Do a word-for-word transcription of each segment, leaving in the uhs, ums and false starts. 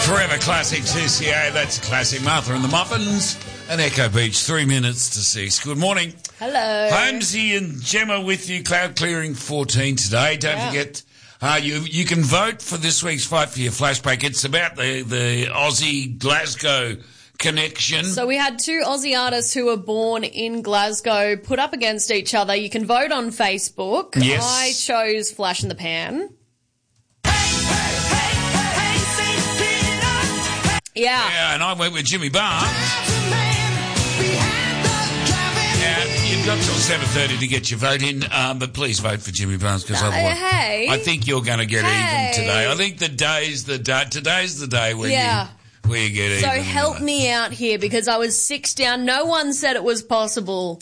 Forever Classic two C A, that's Classic Martha and the Muffins and Echo Beach, three minutes to six. Good morning. Hello. Holmesy and Gemma with you, Cloud Clearing fourteen today. Don't yeah. forget, uh, you you can vote for this week's Fight for Your Flashback. It's about the, the Aussie-Glasgow connection. So we had two Aussie artists who were born in Glasgow put up against each other. You can vote on Facebook. Yes. I chose Flash in the Pan. Yeah. Yeah, and I went with Jimmy Barnes. Yeah, you've got till seven thirty to get your vote in, um, but please vote for Jimmy Barnes because No, otherwise hey. I think you're going to get Hey. even today. I think the day's the day. Today's the day where Yeah. you where you get So even. help me out here because I was six down. No one said it was possible,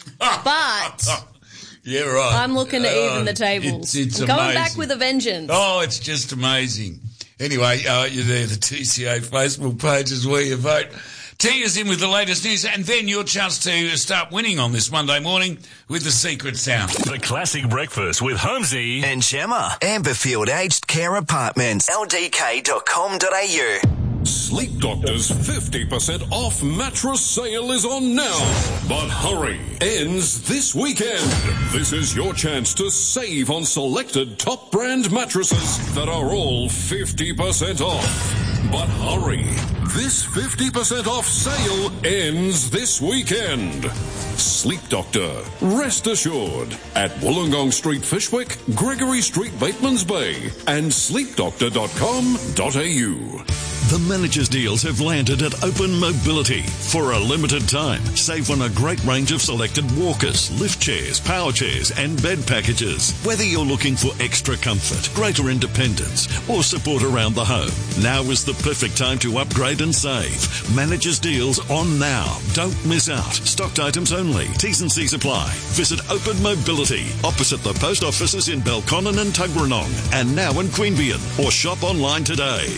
but yeah, right. I'm looking to Oh, even the tables. It's, it's I'm going amazing. back with a vengeance. Oh, it's just amazing. Anyway, uh, you're there. The T C A Facebook page is where you vote. Tia's in with the latest news, and then your chance to start winning on this Monday morning with the secret sound. The Classic Breakfast with Holmesy and Gemma. Amberfield Aged Care Apartments. L D K dot com dot A U. Sleep Doctor's fifty percent off mattress sale is on now. But hurry, ends this weekend. This is your chance to save on selected top brand mattresses that are all fifty percent off. But hurry, this fifty percent off sale ends this weekend. Sleep Doctor, rest assured, at Wollongong Street, Fishwick, Gregory Street, Batemans Bay, and sleep doctor dot com dot A U. The managers' deals have landed at Open Mobility. For a limited time, save on a great range of selected walkers, lift chairs, power chairs and bed packages. Whether you're looking for extra comfort, greater independence or support around the home, now is the perfect time to upgrade and save. Managers' deals on now. Don't miss out. Stocked items only. T's and C's apply. Visit Open Mobility opposite the post offices in Belconnen and Tuggeranong and now in Queanbeyan, or shop online today.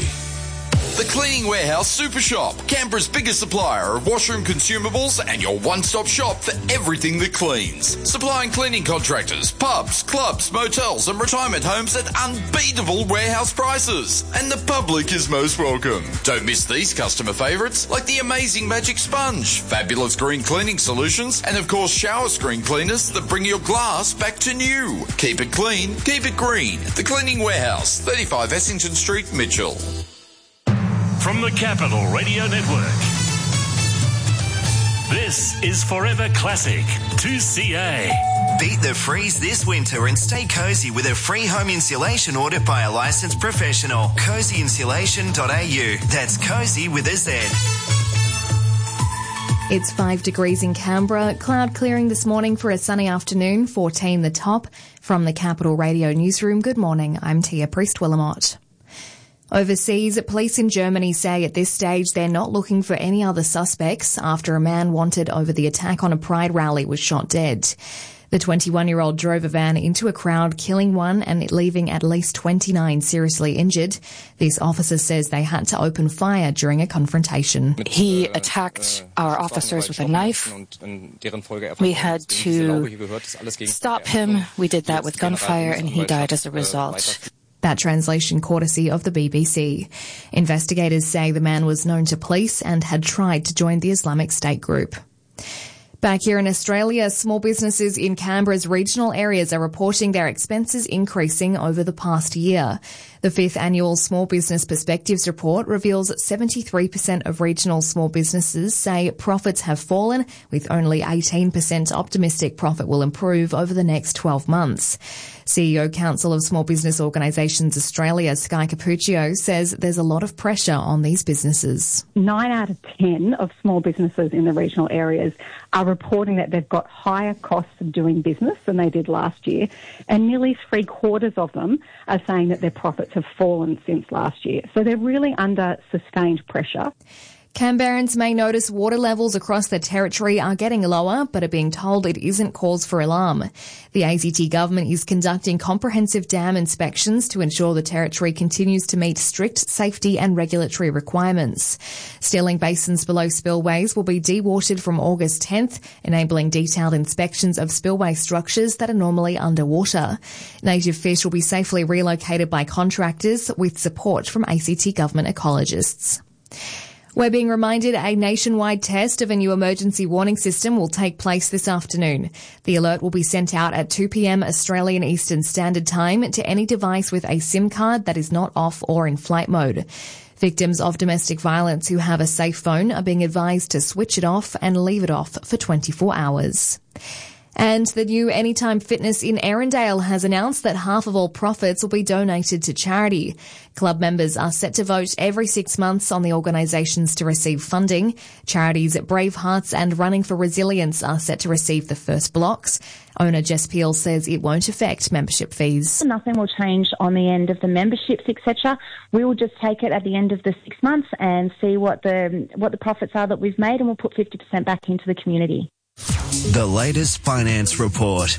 The Cleaning Warehouse Super Shop, Canberra's biggest supplier of washroom consumables and your one-stop shop for everything that cleans. Supplying cleaning contractors, pubs, clubs, motels and retirement homes at unbeatable warehouse prices. And the public is most welcome. Don't miss these customer favourites like the amazing Magic Sponge, fabulous green cleaning solutions and of course shower screen cleaners that bring your glass back to new. Keep it clean, keep it green. The Cleaning Warehouse, thirty-five Essington Street, Mitchell. From the Capital Radio Network, this is Forever Classic two C A. Beat the freeze this winter and stay cozy with a free home insulation audit by a licensed professional. cozy insulation dot A U. That's cozy with a Z. It's five degrees in Canberra. Cloud clearing this morning for a sunny afternoon, fourteen the top. From the Capital Radio Newsroom, good morning. I'm Tia Priest-Willamott. Overseas, police in Germany say at this stage they're not looking for any other suspects after a man wanted over the attack on a Pride rally was shot dead. The twenty-one-year-old drove a van into a crowd, killing one and leaving at least twenty-nine seriously injured. This officer says they had to open fire during a confrontation. He attacked our officers with a knife. We had to stop him. We did that with gunfire and he died as a result. That translation courtesy of the B B C. Investigators say the man was known to police and had tried to join the Islamic State group. Back here in Australia, small businesses in Canberra's regional areas are reporting their expenses increasing over the past year. The fifth annual Small Business Perspectives report reveals that seventy-three percent of regional small businesses say profits have fallen, with only eighteen percent optimistic profit will improve over the next twelve months. C E O Council of Small Business Organisations Australia, Sky Capuccio, says there's a lot of pressure on these businesses. Nine out of ten of small businesses in the regional areas are reporting that they've got higher costs of doing business than they did last year, and nearly three quarters of them are saying that their profits have fallen since last year. So they're really under sustained pressure. Canberrans may notice water levels across the territory are getting lower, but are being told it isn't cause for alarm. The A C T government is conducting comprehensive dam inspections to ensure the territory continues to meet strict safety and regulatory requirements. Stilling basins below spillways will be dewatered from August tenth, enabling detailed inspections of spillway structures that are normally underwater. Native fish will be safely relocated by contractors with support from A C T government ecologists. We're being reminded a nationwide test of a new emergency warning system will take place this afternoon. The alert will be sent out at two p.m. Australian Eastern Standard Time to any device with a SIM card that is not off or in flight mode. Victims of domestic violence who have a safe phone are being advised to switch it off and leave it off for twenty-four hours. And the new Anytime Fitness in Erindale has announced that half of all profits will be donated to charity. Club members are set to vote every six months on the organisations to receive funding. Charities Brave Hearts and Running for Resilience are set to receive the first blocks. Owner Jess Peel says it won't affect membership fees. Nothing will change on the end of the memberships, et cetera. We will just take it at the end of the six months and see what the what the profits are that we've made, and we'll put fifty percent back into the community. The latest finance report.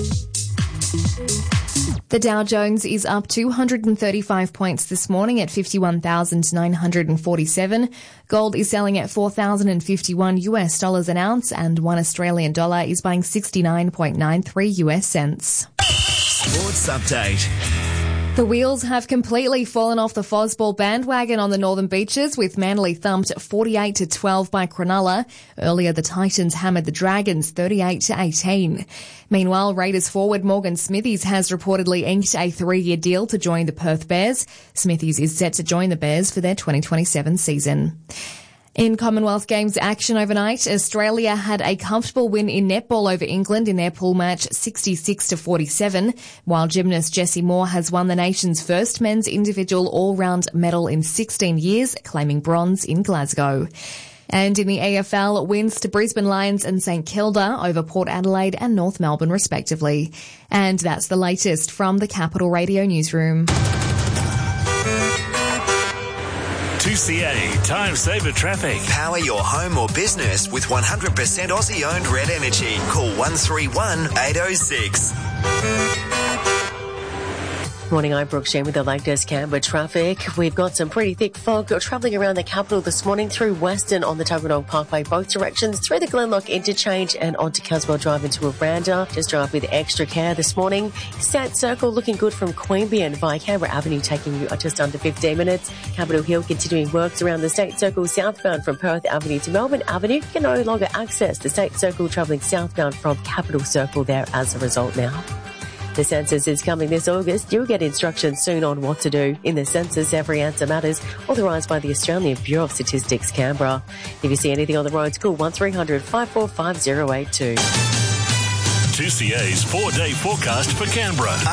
The Dow Jones is up two hundred thirty-five points this morning at fifty-one thousand nine hundred forty-seven. Gold is selling at four thousand fifty-one U S dollars an ounce, and one Australian dollar is buying sixty-nine point nine three U S cents. Sports update. The wheels have completely fallen off the Fosball bandwagon on the Northern Beaches, with Manly thumped forty-eight to twelve by Cronulla. Earlier, the Titans hammered the Dragons thirty-eight to eighteen. Meanwhile, Raiders forward Morgan Smithies has reportedly inked a three-year deal to join the Perth Bears. Smithies is set to join the Bears for their twenty twenty-seven season. In Commonwealth Games action overnight, Australia had a comfortable win in netball over England in their pool match sixty-six to forty-seven, while gymnast Jessie Moore has won the nation's first men's individual all-round medal in sixteen years, claiming bronze in Glasgow. And in the A F L, wins to Brisbane Lions and St Kilda over Port Adelaide and North Melbourne respectively. And that's the latest from the Capital Radio newsroom. two C A Time Saver Traffic. Power your home or business with one hundred percent Aussie-owned Red Energy. Call one three one, eight oh six. Morning, I'm Brooke Sheen with the latest Canberra traffic. We've got some pretty thick fog travelling around the capital this morning through Western on the Tuggeranong Parkway, both directions, through the Glenlock interchange and onto Caswell Drive into Aranda. Just drive with extra care this morning. Stat Circle looking good from Queanbeyan via Canberra Avenue, taking you just under fifteen minutes. Capitol Hill continuing works around the State Circle southbound from Perth Avenue to Melbourne Avenue. You can no longer access the State Circle travelling southbound from Capital Circle there as a result now. The census is coming this August. You'll get instructions soon on what to do. In the census, every answer matters. Authorised by the Australian Bureau of Statistics, Canberra. If you see anything on the roads, call one three hundred, five four five, oh eight two. two C A's four-day forecast for Canberra.